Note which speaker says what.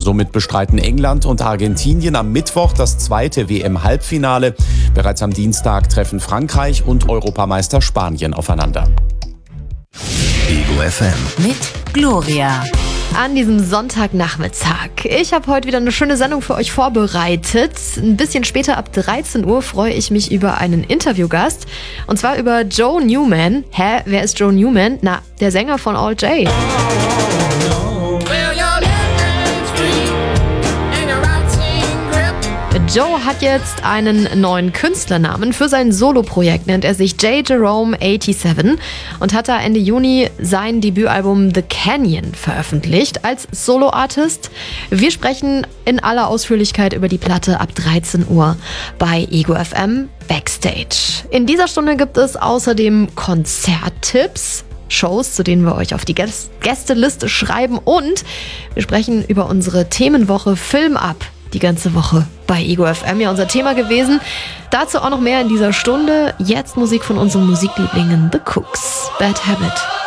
Speaker 1: Somit bestreiten England und Argentinien am Mittwoch das zweite WM-Halbfinale. Bereits am Dienstag treffen Frankreich und Europameister Spanien aufeinander.
Speaker 2: Ego FM
Speaker 3: mit Gloria.
Speaker 4: An diesem Sonntagnachmittag. Ich habe heute wieder eine schöne Sendung für euch vorbereitet. Ein bisschen später ab 13 Uhr freue ich mich über einen Interviewgast. Und zwar über Joe Newman. Hä, wer ist Joe Newman? Na, der Sänger von All J. Joe hat jetzt einen neuen Künstlernamen. Für sein Soloprojekt nennt er sich J. Jerome 87 und hat da Ende Juni sein Debütalbum The Canyon veröffentlicht als Solo-Artist. Wir sprechen in aller Ausführlichkeit über die Platte ab 13 Uhr bei Ego FM Backstage. In dieser Stunde gibt es außerdem Konzerttipps, Shows, zu denen wir euch auf die Gästeliste schreiben, und wir sprechen über unsere Themenwoche Film ab. Die ganze Woche bei Ego FM ja unser Thema gewesen. Dazu auch noch mehr in dieser Stunde. Jetzt Musik von unseren Musiklieblingen The Cooks. Bad Habit.